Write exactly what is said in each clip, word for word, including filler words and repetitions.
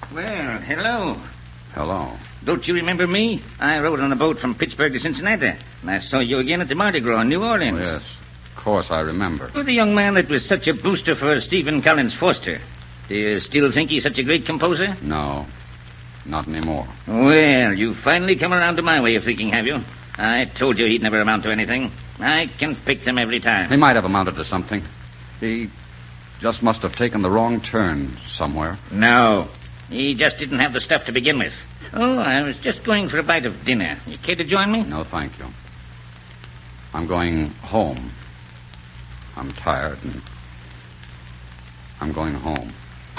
Well, hello. Hello. Don't you remember me? I rode on a boat from Pittsburgh to Cincinnati, and I saw you again at the Mardi Gras in New Orleans. Oh, yes, of course I remember. You're the young man that was such a booster for Stephen Collins Foster. Do you still think he's such a great composer? No, not anymore. Well, you've finally come around to my way of thinking, have you? I told you he'd never amount to anything. I can pick them every time. He might have amounted to something. He just must have taken the wrong turn somewhere. No, he just didn't have the stuff to begin with. Oh, I was just going for a bite of dinner. You care to join me? No, thank you. I'm going home. I'm tired, and I'm going home.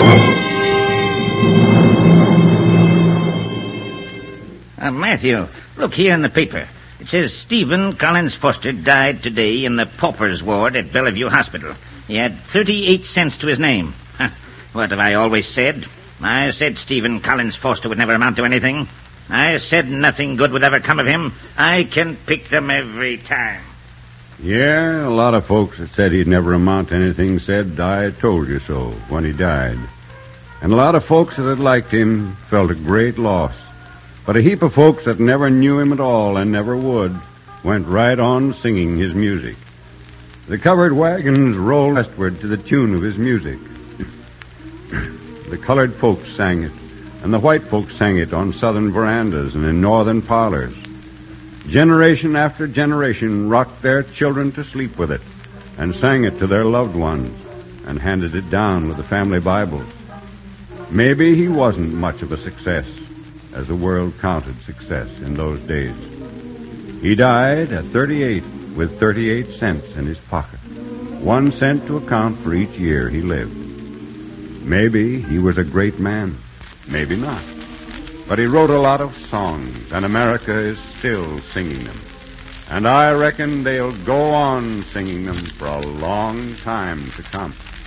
Uh, Matthew, look here in the paper. It says Stephen Collins Foster died today in the pauper's ward at Bellevue Hospital. He had thirty-eight cents to his name. Huh. What have I always said? I said Stephen Collins Foster would never amount to anything. I said nothing good would ever come of him. I can pick them every time. Yeah, a lot of folks that said he'd never amount to anything said, I told you so, when he died. And a lot of folks that had liked him felt a great loss. But a heap of folks that never knew him at all and never would went right on singing his music. The covered wagons rolled westward to the tune of his music. The colored folks sang it, and the white folks sang it on southern verandas and in northern parlors. Generation after generation rocked their children to sleep with it and sang it to their loved ones and handed it down with the family Bibles. Maybe he wasn't much of a success, as the world counted success in those days. He died at thirty-eight with thirty-eight cents in his pocket, one cent to account for each year he lived. Maybe he was a great man, maybe not. But he wrote a lot of songs, and America is still singing them. And I reckon they'll go on singing them for a long time to come.